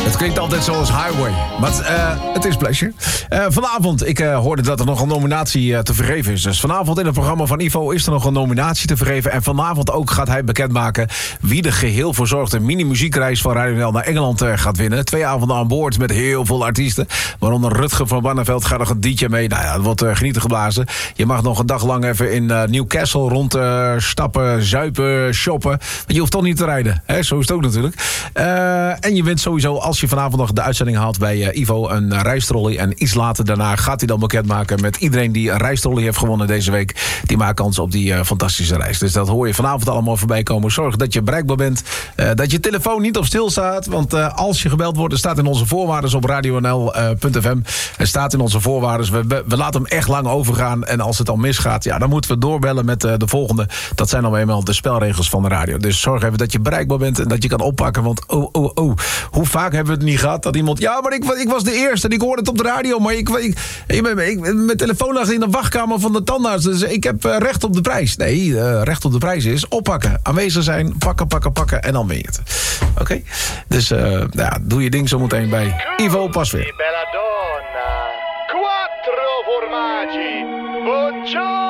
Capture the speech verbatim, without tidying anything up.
Het klinkt altijd zoals Highway, maar het, uh, het is Pleasure. Uh, vanavond, ik uh, hoorde dat er nog een nominatie uh, te vergeven is. Dus vanavond in het programma van Ivo is er nog een nominatie te vergeven. En vanavond ook gaat hij bekendmaken wie de geheel verzorgde mini-muziekreis van Radio N L naar Engeland uh, gaat winnen. Twee avonden aan boord met heel veel artiesten. Waaronder Rutger van Barneveld gaat nog een D J mee. Nou ja, het wordt uh, genieten geblazen. Je mag nog een dag lang even in uh, Newcastle rondstappen, uh, zuipen, shoppen. Want je hoeft toch niet te rijden. Hè? Zo is het ook natuurlijk. Uh, en je wint sowieso, als je vanavond nog de uitzending haalt bij uh, Ivo, een uh, rijstrolley. En iets later daarna gaat hij dan bekendmaken met iedereen die een rijstrolley heeft gewonnen deze week. Die maakt kans op die uh, fantastische reis. Dus dat hoor je vanavond allemaal voorbij komen. Zorg dat je bereikbaar bent. Uh, dat je telefoon niet op stil staat. Want uh, als je gebeld wordt, er staat in onze voorwaarden op radio n l punt f m. Er staat in onze voorwaarden. We, we, we laten hem echt lang overgaan. En als het al misgaat, ja, dan moeten we doorbellen met uh, de volgende. Dat zijn dan eenmaal de spelregels van de radio. Dus zorg even dat je bereikbaar bent en dat je kan oppakken. Want oh, oh, oh. Hoe vaak hebben we het niet gehad dat iemand... Ja, maar ik, ik was de eerste en ik hoorde het op de radio. Maar ik, ik, ik, ik, mijn telefoon lag in de wachtkamer van de tandarts. Dus ik heb uh, recht op de prijs. Nee, uh, recht op de prijs is oppakken. Aanwezig zijn, pakken, pakken, pakken. En dan win je het. Oké? Okay? Dus uh, ja, doe je ding zo meteen bij Ivo pas weer. Bella donna. Quattro formaggi. Buongiorno.